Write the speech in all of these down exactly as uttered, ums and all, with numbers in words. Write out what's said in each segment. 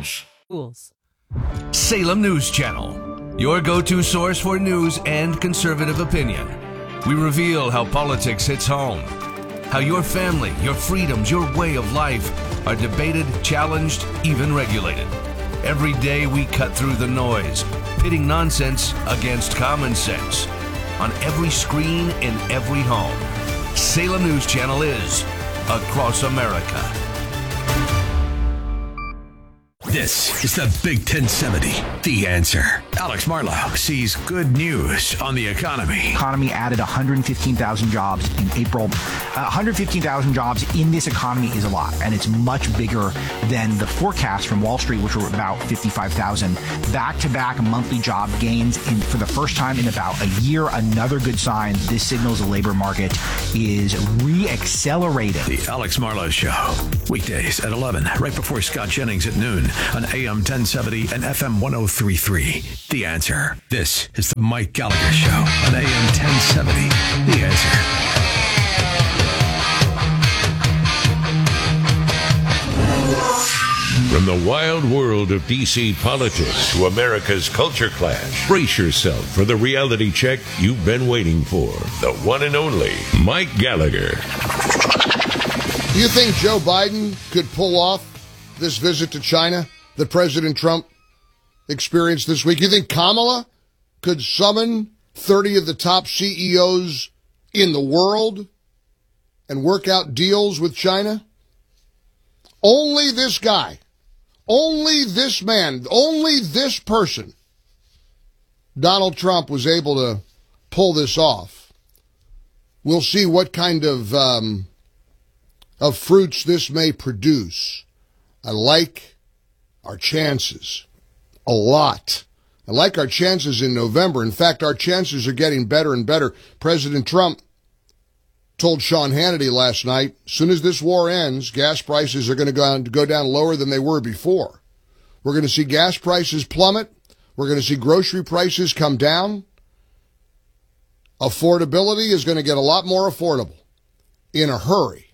rules. Rules. Salem News Channel, your go-to source for news and conservative opinion. We reveal how politics hits home, how your family, your freedoms, your way of life are debated, challenged, even regulated. Every day we cut through the noise, pitting nonsense against common sense. On every screen, in every home, Salem News Channel is across America. This is the Big ten seventy, The Answer. Alex Marlow sees good news on the economy. Economy added one hundred fifteen thousand jobs in April. Uh, one hundred fifteen thousand jobs in this economy is a lot, and it's much bigger than the forecast from Wall Street, which were about fifty-five thousand. Back-to-back monthly job gains in, for the first time in about a year. Another good sign. This signals the labor market is re-accelerating. The Alex Marlow Show. Weekdays at eleven, right before Scott Jennings at noon on A M ten seventy and F M one oh three point three. The Answer. This is the Mike Gallagher Show on A M ten seventy. The Answer. From the wild world of D C politics to America's culture clash, brace yourself for the reality check you've been waiting for. The one and only Mike Gallagher. Do you think Joe Biden could pull off this visit to China that President Trump experienced this week? You think Kamala could summon thirty of the top C E Os in the world and work out deals with China? Only this guy, only this man, only this person, Donald Trump, was able to pull this off. We'll see what kind of um, of fruits this may produce. I like our chances a lot. I like our chances in November. In fact, our chances are getting better and better. President Trump told Sean Hannity last night, as soon as this war ends, gas prices are going to go down, go down lower than they were before. We're going to see gas prices plummet. We're going to see grocery prices come down. Affordability is going to get a lot more affordable in a hurry.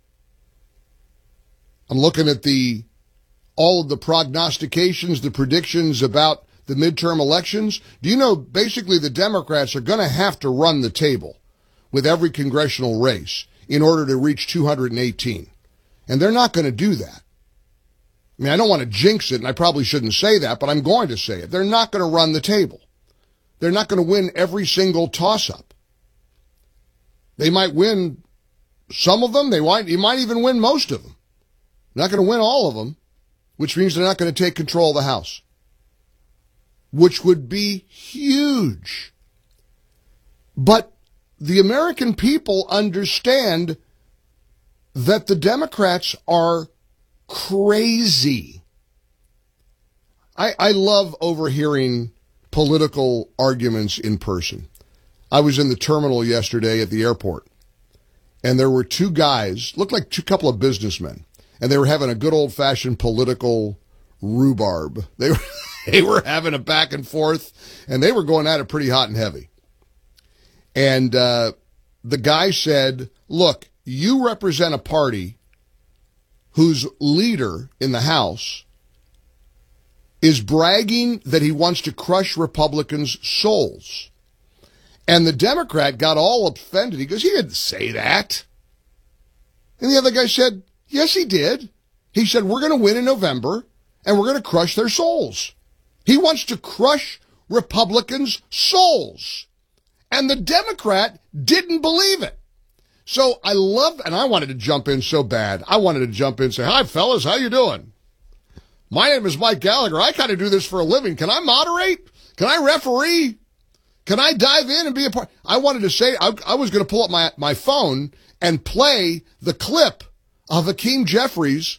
I'm looking at the all of the prognostications, the predictions about the midterm elections. Do you know, basically the Democrats are going to have to run the table with every congressional race in order to reach two hundred eighteen. And they're not going to do that. I mean, I don't want to jinx it, and I probably shouldn't say that, but I'm going to say it. They're not going to run the table. They're not going to win every single toss-up. They might win some of them. They might, you might even win most of them. Not going to win all of them, which means they're not going to take control of the House, which would be huge. But the American people understand that the Democrats are crazy. I, I love overhearing political arguments in person. I was in the terminal yesterday at the airport, and there were two guys, looked like two couple of businessmen, and they were having a good old-fashioned political rhubarb. They were, they were having a back and forth, and they were going at it pretty hot and heavy. And uh, the guy said, look, you represent a party whose leader in the House is bragging that he wants to crush Republicans' souls. And the Democrat got all offended. He goes, he didn't say that. And the other guy said, yes, he did. He said, we're going to win in November, and we're going to crush their souls. He wants to crush Republicans' souls. And the Democrat didn't believe it. So I love, and I wanted to jump in so bad. I wanted to jump in and say, hi, fellas, how you doing? My name is Mike Gallagher. I kind of do this for a living. Can I moderate? Can I referee? Can I dive in and be a part? I wanted to say, I, I was going to pull up my, my phone and play the clip of Hakeem Jeffries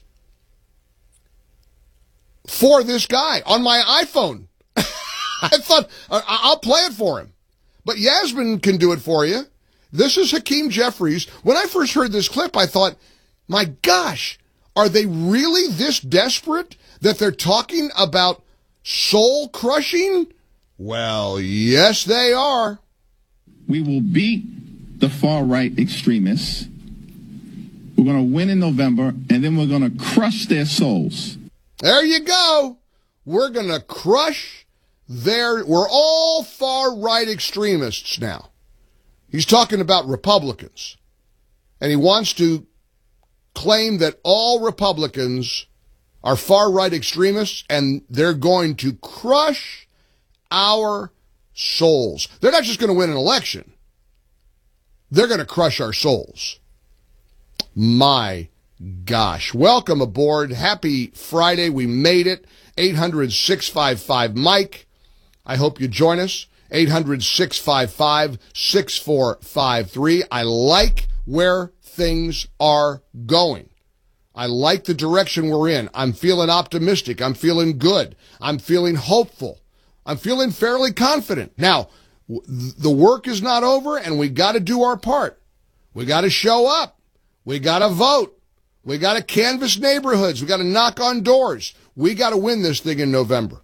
for this guy on my iPhone. I thought, I'll play it for him. But Yasmin can do it for you. This is Hakeem Jeffries. When I first heard this clip, I thought, my gosh, are they really this desperate that they're talking about soul crushing? Well, yes, they are. We will beat the far-right extremists. We're going to win in November, and then we're going to crush their souls. There you go. We're going to crush their, we're all far-right extremists now. He's talking about Republicans. And he wants to claim that all Republicans are far-right extremists, and they're going to crush our souls. They're not just going to win an election. They're going to crush our souls. My gosh. Welcome aboard. Happy Friday. We made it. eight hundred, six five five, Mike. I hope you join us. eight hundred, six five five, six four five three. I like where things are going. I like the direction we're in. I'm feeling optimistic. I'm feeling good. I'm feeling hopeful. I'm feeling fairly confident. Now, the work is not over, and we got to do our part. We got to show up. We got to vote. We got to canvass neighborhoods. We got to knock on doors. We got to win this thing in November.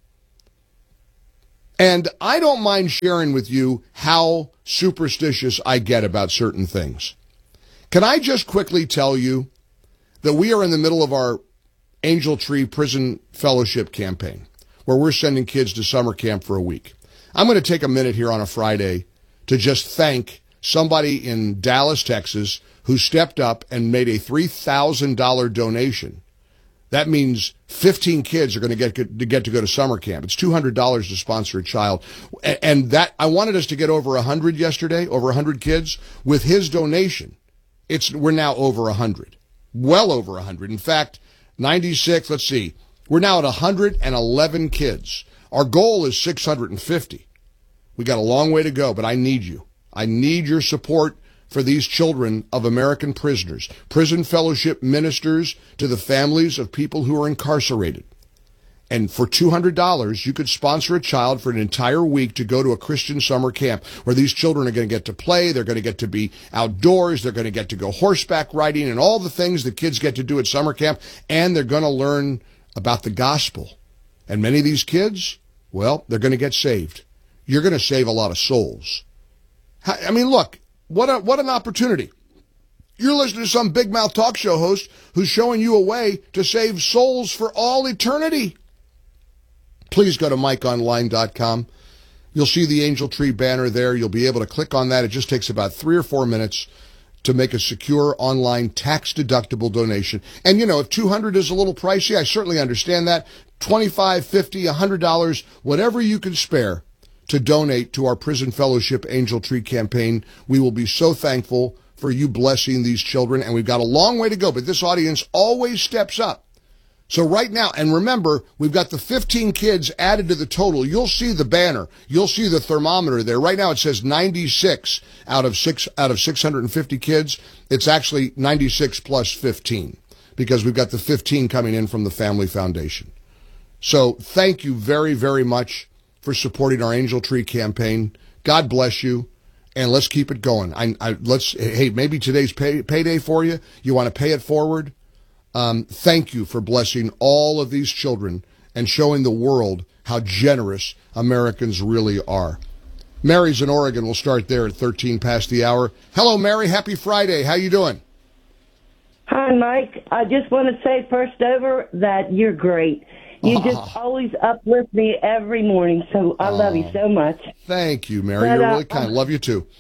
And I don't mind sharing with you how superstitious I get about certain things. Can I just quickly tell you that we are in the middle of our Angel Tree Prison Fellowship campaign, where we're sending kids to summer camp for a week. I'm going to take a minute here on a Friday to just thank somebody in Dallas, Texas, who stepped up and made a three thousand dollars donation. That means fifteen kids are going to get to get to go to summer camp. It's two hundred dollars to sponsor a child. And that I wanted us to get over one hundred yesterday, over one hundred kids. With his donation, it's we're now over one hundred. Well over one hundred. In fact, ninety-six, let's see. We're now at one hundred eleven kids. Our goal is six hundred fifty. We got a long way to go, but I need you. I need your support for these children of American prisoners. Prison Fellowship ministers to the families of people who are incarcerated. And for two hundred dollars, you could sponsor a child for an entire week to go to a Christian summer camp where these children are going to get to play, they're going to get to be outdoors, they're going to get to go horseback riding and all the things that kids get to do at summer camp, and they're going to learn about the gospel. And many of these kids, well, they're going to get saved. You're going to save a lot of souls. I mean, look, what a, what an opportunity. You're listening to some big mouth talk show host who's showing you a way to save souls for all eternity. Please go to mike online dot com. You'll see the Angel Tree banner there. You'll be able to click on that. It just takes about three or four minutes to make a secure online tax-deductible donation. And, you know, if two hundred dollars is a little pricey, I certainly understand that. twenty-five dollars, fifty dollars, one hundred dollars, whatever you can spare to donate to our Prison Fellowship Angel Tree campaign. We will be so thankful for you blessing these children, and we've got a long way to go, but this audience always steps up. So right now, and remember, we've got the fifteen kids added to the total. You'll see the banner. You'll see the thermometer there. Right now it says ninety-six out of six out of six hundred fifty kids. It's actually ninety-six plus fifteen because we've got the fifteen coming in from the Family Foundation. So thank you very, very much for supporting our Angel Tree campaign. God bless you, and let's keep it going. I, I, let's. Hey, maybe today's pay, payday for you. You want to pay it forward? Um, thank you for blessing all of these children and showing the world how generous Americans really are. Mary's in Oregon. We'll start there at thirteen past the hour. Hello, Mary. Happy Friday. How you doing? Hi, Mike. I just want to say first over that you're great. You oh. just always uplift me every morning, so I oh. love you so much. Thank you, Mary. But, you're really uh, kind. Love you, too.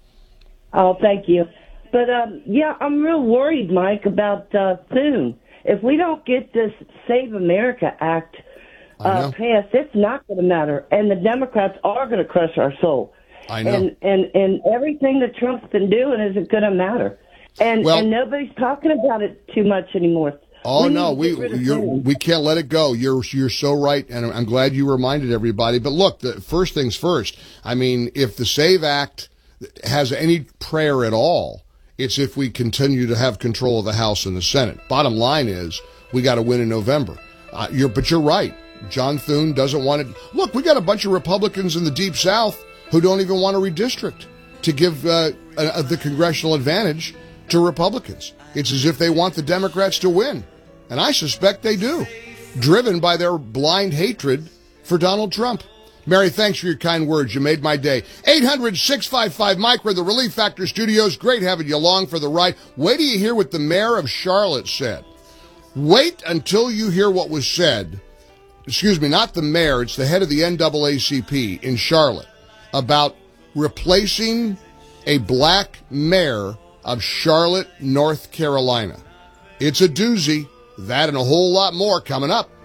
Oh, thank you. But, um, yeah, I'm real worried, Mike, about uh, soon. If we don't get this Save America Act uh, passed, it's not going to matter. And the Democrats are going to crush our soul. I know. And, and, and everything that Trump's been doing isn't going to matter. And, well, and nobody's talking about it too much anymore. Oh, we no, we you're, we can't let it go. You're you're so right, and I'm glad you reminded everybody. But look, the first things first. I mean, if the SAVE Act has any prayer at all, it's if we continue to have control of the House and the Senate. Bottom line is, we got to win in November. Uh, you're, but you're right. John Thune doesn't want it. Look, we got a bunch of Republicans in the Deep South who don't even want to redistrict to give uh, uh, the congressional advantage to Republicans. It's as if they want the Democrats to win. And I suspect they do, driven by their blind hatred for Donald Trump. Mary, thanks for your kind words. You made my day. eight hundred, six five five, Mike. We're the Relief Factor Studios. Great having you along for the ride. Wait till you hear what the mayor of Charlotte said. Wait until you hear what was said. Excuse me, not the mayor, it's the head of the N double A C P in Charlotte about replacing a black mayor of Charlotte, North Carolina. It's a doozy. That and a whole lot more coming up.